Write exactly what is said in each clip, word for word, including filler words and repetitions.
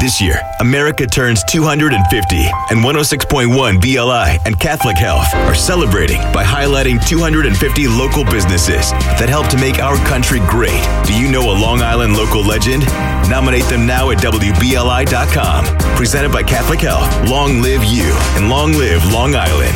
This year, America turns two hundred fifty, and one oh six point one B L I and Catholic Health are celebrating by highlighting two hundred fifty local businesses that help to make our country great. Do you know a Long Island local legend? Nominate them now at W B L I dot com. Presented by Catholic Health. Long live you, and long live Long Island.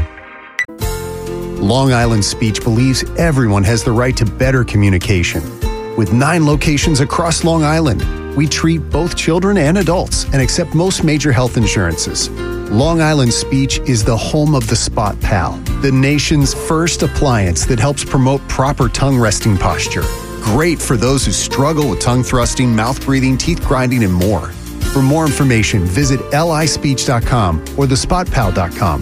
Long Island Speech believes everyone has the right to better communication. With nine locations across Long Island, we treat both children and adults and accept most major health insurances. Long Island Speech is the home of the Spot Pal, the nation's first appliance that helps promote proper tongue resting posture. Great for those who struggle with tongue thrusting, mouth breathing, teeth grinding, and more. For more information, visit L I speech dot com or the spot pal dot com.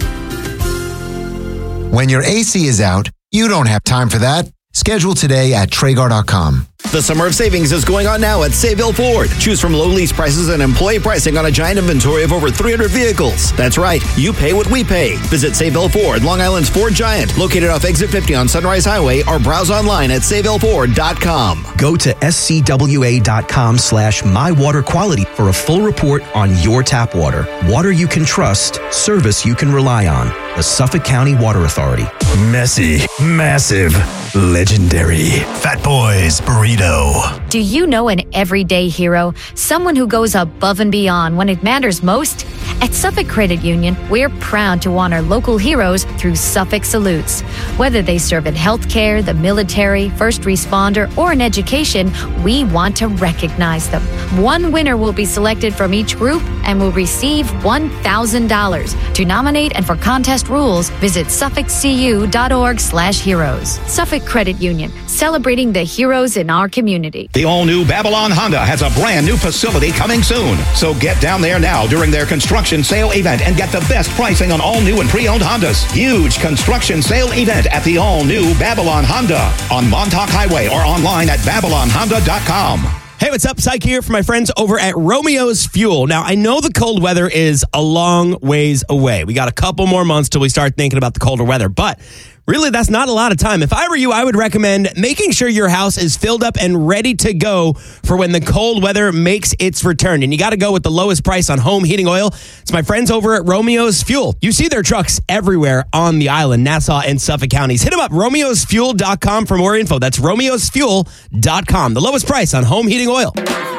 When your A C is out, you don't have time for that. Schedule today at Traeger dot com. The summer of savings is going on now at Sayville Ford. Choose from low lease prices and employee pricing on a giant inventory of over three hundred vehicles. That's right, you pay what we pay. Visit Sayville Ford, Long Island's Ford Giant, located off Exit fifty on Sunrise Highway, or browse online at sayville ford dot com. Go to S C W A dot com slash my water quality for a full report on your tap water. Water you can trust, service you can rely on. The Suffolk County Water Authority. Messy, massive, legendary. Fat Boys Burrito. Do you know an everyday hero? Someone who goes above and beyond when it matters most? At Suffolk Credit Union, we're proud to honor local heroes through Suffolk Salutes. Whether they serve in healthcare, the military, first responder, or in education, we want to recognize them. One winner will be selected from each group and will receive one thousand dollars. To nominate and for contest rules, visit suffolk c u dot org slash heroes. Suffolk Credit Union, celebrating the heroes in our community. The all-new Babylon Honda has a brand new facility coming soon. So get down there now during their construction sale event and get the best pricing on all new and pre-owned Hondas. Huge construction sale event at the all-new Babylon Honda on Montauk Highway or online at babylon honda dot com. Hey, what's up? Psych here for my friends over at Romeo's Fuel. Now, I know the cold weather is a long ways away. We got a couple more months till we start thinking about the colder weather, but really, that's not a lot of time. If I were you, I would recommend making sure your house is filled up and ready to go for when the cold weather makes its return. And you got to go with the lowest price on home heating oil. It's my friends over at Romeo's Fuel. You see their trucks everywhere on the island, Nassau and Suffolk counties. Hit them up, romeos fuel dot com for more info. That's romeos fuel dot com. The lowest price on home heating oil.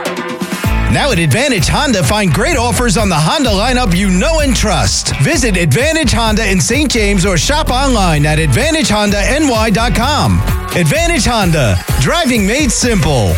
Now at Advantage Honda, find great offers on the Honda lineup you know and trust. Visit Advantage Honda in Saint James or shop online at advantage honda n y dot com. Advantage Honda, driving made simple.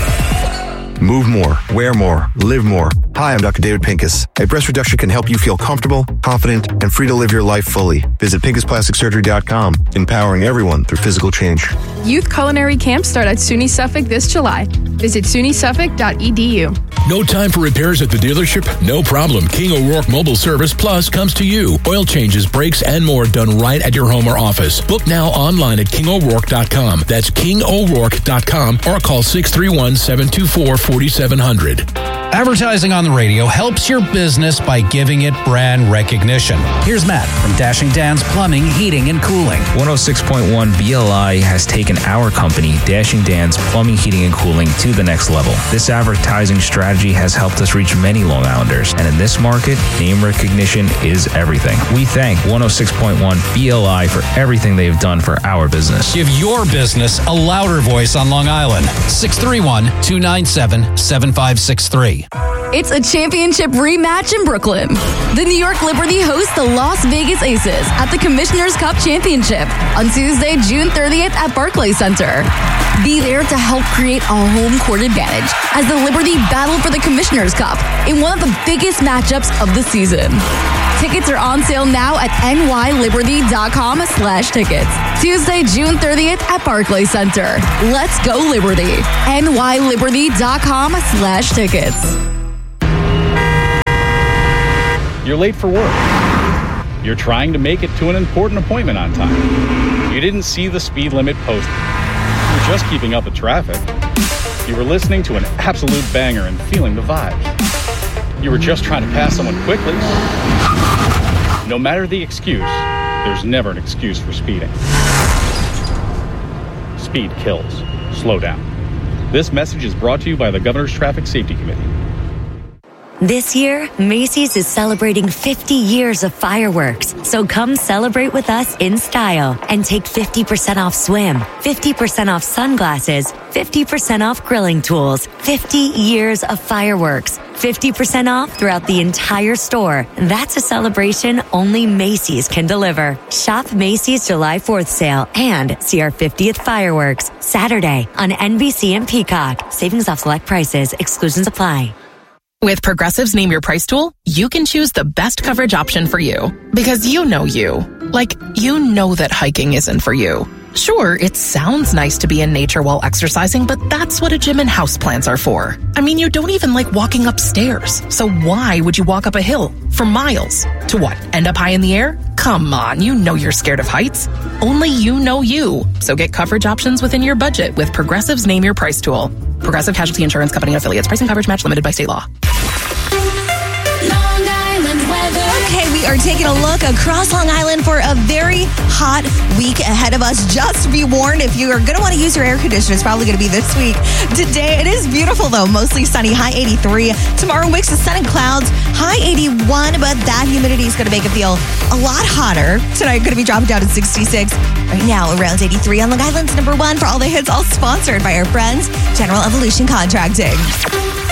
Move more, wear more, live more. Hi, I'm Doctor David Pincus. A breast reduction can help you feel comfortable, confident, and free to live your life fully. Visit pincus plastic surgery dot com, empowering everyone through physical change. Youth culinary camps start at SUNY Suffolk this July. Visit suny suffolk dot e d u. No time for repairs at the dealership? No problem. King O'Rourke Mobile Service Plus comes to you. Oil changes, brakes, and more done right at your home or office. Book now online at king o'rourke dot com. That's king o'rourke dot com or call six three one, seven two four, four seven zero zero. Advertising on the radio helps your business by giving it brand recognition. Here's Matt from Dashing Dan's Plumbing, Heating, and Cooling. one oh six point one B L I has taken our company, Dashing Dan's Plumbing, Heating, and Cooling, to the next level. This advertising strategy has helped us reach many Long Islanders, and in this market, name recognition is everything. We thank one oh six point one B L I for everything they've done for our business. Give your business a louder voice on Long Island. six three one, two nine seven, seven five six three. It's a championship rematch in Brooklyn. The New York Liberty hosts the Las Vegas Aces at the Commissioner's Cup Championship on Tuesday, June thirtieth at Barclays Center. Be there to help create a home court advantage as the Liberty battle for the Commissioner's Cup in one of the biggest matchups of the season. Tickets are on sale now at n y liberty dot com slash tickets. Tuesday, June thirtieth at Barclays Center. Let's go Liberty. n y liberty dot com slash tickets. You're late for work. You're trying to make it to an important appointment on time. You didn't see the speed limit posted. You're just keeping up with traffic. You were listening to an absolute banger and feeling the vibes. You were just trying to pass someone quickly. No matter the excuse, there's never an excuse for speeding. Speed kills. Slow down. This message is brought to you by the Governor's Traffic Safety Committee. This year, Macy's is celebrating fifty years of fireworks, so come celebrate with us in style and take fifty percent off swim, fifty percent off sunglasses, fifty percent off grilling tools, fifty years of fireworks, fifty percent off throughout the entire store. That's a celebration only Macy's can deliver. Shop Macy's July fourth sale and see our fiftieth fireworks Saturday on N B C and Peacock. Savings off select prices. Exclusions apply. With Progressive's Name Your Price tool, you can choose the best coverage option for you. Because you know you. Like, you know that hiking isn't for you. Sure, it sounds nice to be in nature while exercising, but that's what a gym and houseplants are for. I mean, you don't even like walking upstairs. So why would you walk up a hill for miles? To what, end up high in the air? Come on, you know you're scared of heights. Only you know you. So get coverage options within your budget with Progressive's Name Your Price tool. Progressive Casualty Insurance Company and affiliates. Price and coverage match limited by state law. Okay, we are taking a look across Long Island for a very hot week ahead of us. Just be warned, if you are going to want to use your air conditioner, it's probably going to be this week. Today, it is beautiful, though. Mostly sunny, high eighty-three. Tomorrow, mix of sun and clouds, high eighty-one, but that humidity is going to make it feel a lot hotter. Tonight, going to be dropping down to sixty-six. Right now, around eighty-three on Long Island's number one for all the hits, all sponsored by our friends, General Evolution Contracting.